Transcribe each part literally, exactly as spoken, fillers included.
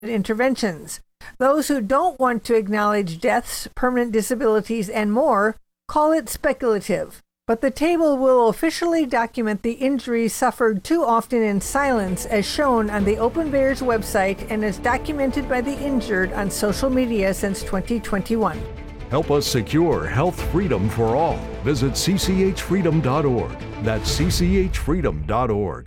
interventions. Those who don't want to acknowledge deaths, permanent disabilities, and more call it speculative. But the table will officially document the injuries suffered too often in silence, as shown on the Open Bears website and as documented by the injured on social media since twenty twenty-one. Help us secure health freedom for all. Visit c c h freedom dot org. That's c c h freedom dot org.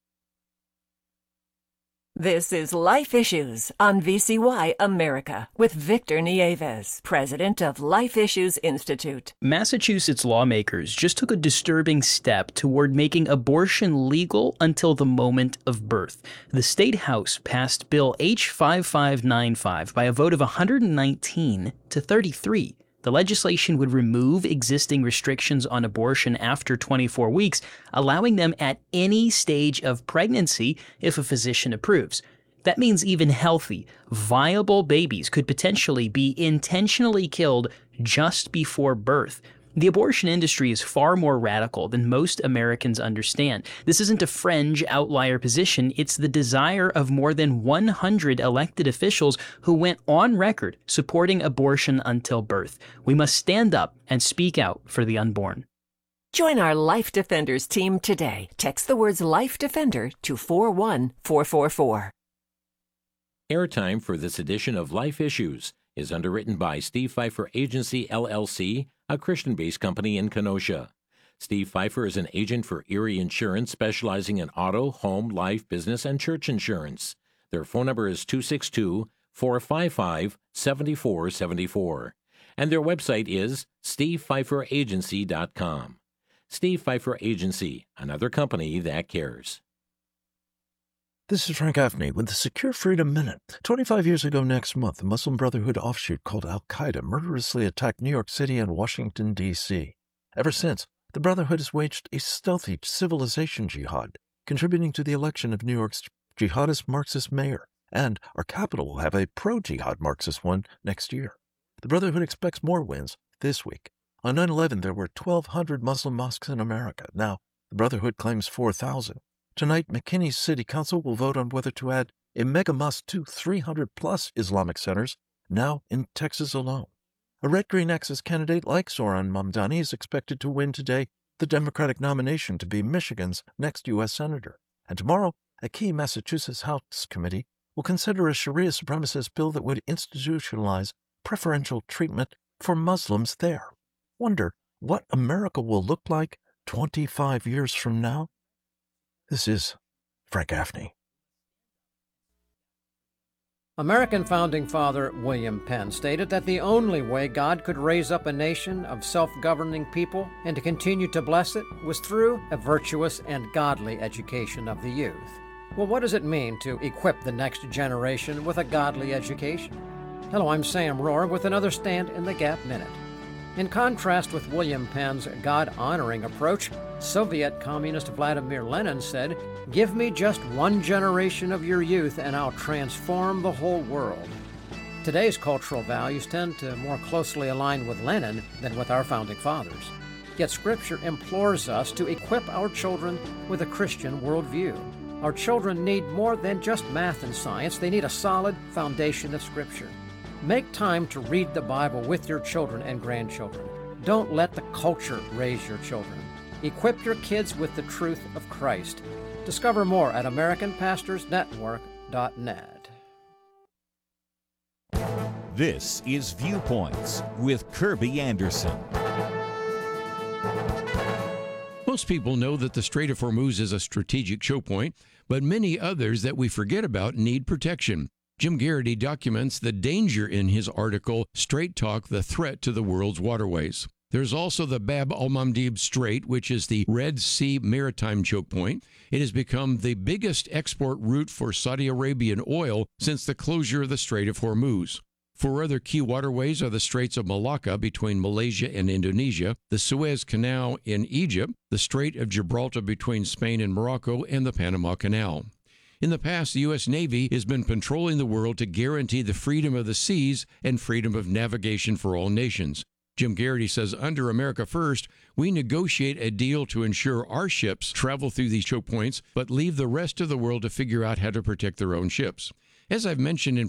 This is Life Issues on V C Y America with Victor Nieves, president of Life Issues Institute. Massachusetts lawmakers just took a disturbing step toward making abortion legal until the moment of birth. The state house passed Bill H five five nine five by a vote of one hundred nineteen to thirty-three. The legislation would remove existing restrictions on abortion after twenty-four weeks, allowing them at any stage of pregnancy if a physician approves. That means even healthy, viable babies could potentially be intentionally killed just before birth. The abortion industry is far more radical than most Americans understand. This isn't a fringe outlier position. It's the desire of more than one hundred elected officials who went on record supporting abortion until birth. We must stand up and speak out for the unborn. Join our Life Defenders team today. Text the words Life Defender to four one four four four. Airtime for this edition of Life Issues is underwritten by Steve Pfeiffer Agency, L L C, a Christian-based company in Kenosha. Steve Pfeiffer is an agent for Erie Insurance, specializing in auto, home, life, business, and church insurance. Their phone number is two six two, four five five, seven four seven four. And their website is steve pfeiffer agency dot com. Steve Pfeiffer Agency, another company that cares. This is Frank Gaffney with the Secure Freedom Minute. twenty-five years ago next month, the Muslim Brotherhood offshoot called Al-Qaeda murderously attacked New York City and Washington, D C Ever since, the Brotherhood has waged a stealthy civilization jihad, contributing to the election of New York's jihadist Marxist mayor, and our capital will have a pro-jihad Marxist one next year. The Brotherhood expects more wins this week. On nine eleven, there were twelve hundred Muslim mosques in America. Now, the Brotherhood claims four thousand. Tonight, McKinney's City Council will vote on whether to add a mega mosque to three hundred plus Islamic centers, now in Texas alone. A Red-Green Axis candidate like Zohran Mamdani is expected to win today the Democratic nomination to be Michigan's next U S Senator. And tomorrow, a key Massachusetts House committee will consider a Sharia supremacist bill that would institutionalize preferential treatment for Muslims there. Wonder what America will look like twenty-five years from now? This is Frank Gaffney. American founding father William Penn stated that the only way God could raise up a nation of self-governing people and to continue to bless it was through a virtuous and godly education of the youth. Well, what does it mean to equip the next generation with a godly education? Hello, I'm Sam Rohr with another Stand in the Gap Minute. In contrast with William Penn's God-honoring approach, Soviet Communist Vladimir Lenin said, "Give me just one generation of your youth and I'll transform the whole world." Today's cultural values tend to more closely align with Lenin than with our founding fathers. Yet Scripture implores us to equip our children with a Christian worldview. Our children need more than just math and science. They need a solid foundation of Scripture. Make time to read the Bible with your children and grandchildren. Don't let the culture raise your children. Equip your kids with the truth of Christ. Discover more at American Pastors Network dot net. This is Viewpoints with Kirby Anderson. Most people know that the Strait of Hormuz is a strategic choke point, but many others that we forget about need protection. Jim Garrity documents the danger in his article, Strait Talk, the Threat to the World's Waterways. There's also the Bab al-Mandeb Strait, which is the Red Sea maritime choke point. It has become the biggest export route for Saudi Arabian oil since the closure of the Strait of Hormuz. Four other key waterways are the Straits of Malacca between Malaysia and Indonesia, the Suez Canal in Egypt, the Strait of Gibraltar between Spain and Morocco, and the Panama Canal. In the past, the U S Navy has been patrolling the world to guarantee the freedom of the seas and freedom of navigation for all nations. Jim Garrity says under America First, we negotiate a deal to ensure our ships travel through these choke points, but leave the rest of the world to figure out how to protect their own ships. As I've mentioned in